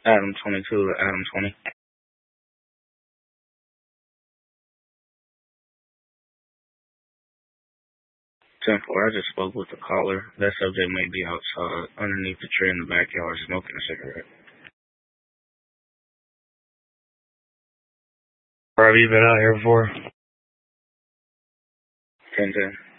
Adam 22 to Adam 20. 10-4, I just spoke with the caller. That subject may be outside, underneath the tree in the backyard, smoking a cigarette. Where have you been out here before? 10-10.